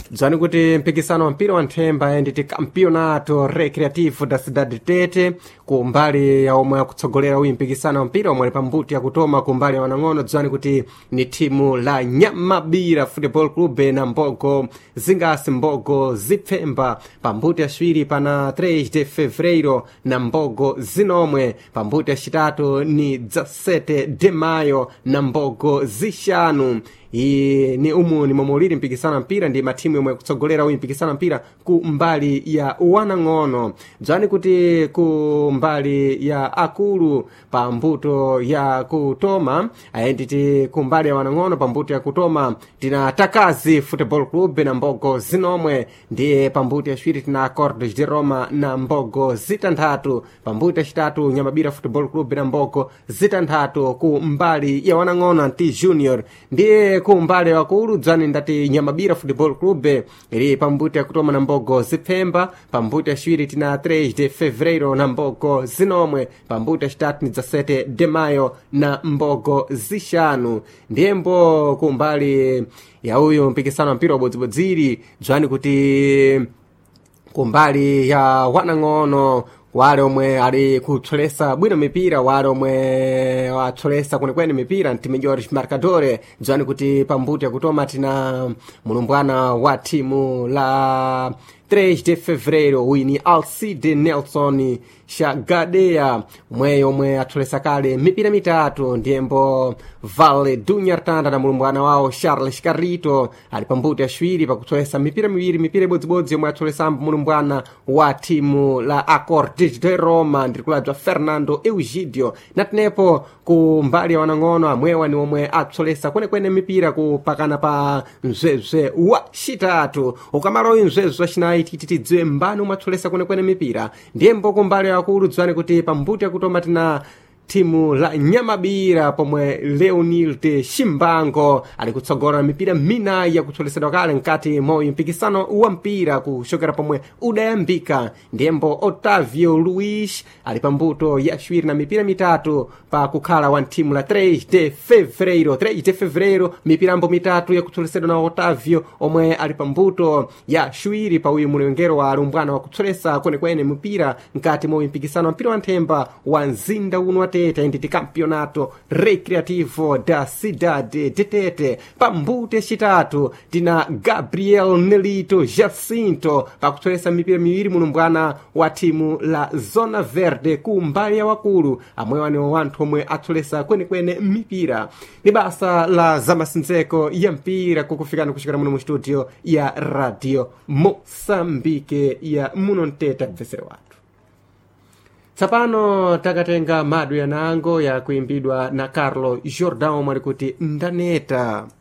dzani kuti mpikisano wa mpira wa nthemba nditi campeonato recreativo da cidade Tete ku mbali ya omwe akutsogolera uyu mpikisano wa mpira omwe ali pambuti yakutoma ku mbali ya wanang'ono dzani kuti ni timu la Nyamabira Football Club na mbogo zingasi mbogo zipfemba pambuti yaciwiri pana 3 de fevereiro na mbogo zinomwe pambuti yacitatu ni 17 de maio na mbogo zixanu. Iyi ni umu ni momwe uliri mpikisano wa mpira ndi matimu yomwe kutsogolera uyu mpikisano wa mpira ku mbali ya wanang'ono dzani kuti ku mbali ya akulu pa mbuto ya kutoma ayenditi ku mbali ya wanang'ono pa mbuto ya kutoma tina Takazi Football Club na mbogo zinomwe ndiye pa mbuto yaciwiri tina Acordes de Roma na mbogo zitanthatu pa mbuto yacitatu Nyamabira Football Club na mbogo zitanthatu ku mbali ya wanang'ono anti junior ndiye ku mbali wakulu dzani ndati Nyamabira Football Club ili pambuti yakutoma na mbogo zipfemba pambuti yaciwiri tina 3 de fevereiro na mbogo zinomwe pambuti yacitatu ni 17 de maio na mbogo zixanu ndiyembo ku mbali ya uyu mpikisano wa mpira wabodzibodziri dzani kuti ku mbali ya wanang'ono wale omwe ali kutsolesa bwino mipira wale omwe watsolesa kwenekwene mipira ntime Jorge Marcadore dzani kuti pambuti yakutoma tina mulumbwana wa timu la 3 de fevereiro uyu ni Alcide Nelson Chagadea omwe atsolesa kale mipira mitatu ndiyembo Vale Dunyartanda na mulumbwana wawo Charles Carrito ali pambuti yaciwiri pakutsolesa mipira miwiri mipira ibodzibodzi yomwe atsolesambo mulumbwana wa timu la Acordes de Roma ndirikuladzwa Fernando Eugídio natinepo ku mbali ya wanang'ono amwewa ni omwe atsolesa kwenekwene mipira kupakana pa mzwebzwe wa citatu ukamala uyu mzwebzwe wacinayi titidziwe mbani omwe atsolesa kwenekwene mipira ndiyembo ku mbali yakulu dzani kuti pambuti yakutoma tina timu la Nyamabira pomwe Leonilde Shimbango ali kutsogola mipira minayi yakutsolesedwa kale nkati mwa mpikisano wa mpira kuchokera pomwe udayambika ndiyembo Otavio Luiz ali pambuto yaciwiri na mipira mitatu pa kukhala wa timu la 3 de fevereiro mipirambo mitatu yakutsolesedwa na Otavio omwe ali pambuto yaciwiri pa uyu mulengero wa alumbwana wakutsolesa kwenekwene mipira nkati mwa mpikisano wa mpira wa nthemba wa mzinda uno wa Tete nditi campeonato recreativo da cidade de Tete pambuto yacitatu tina Gabriel Nelito Jacinto pakutsolesa mipira miwiri mulumbwana wa timu la Zona Verde ku mbali ya wakulu amwewa ni wanthu omwe atsolesa kwenekwene mipira ni basa la zamasinzeko ya mpira kukufikana kuchokera muno mu studio ya Radio Moçambique ya muno Mtete abvesere watu. Tsapano takatenga madu yanango ya kuimbidwa na Carlo Jordão omwe ali kuti ndaneta.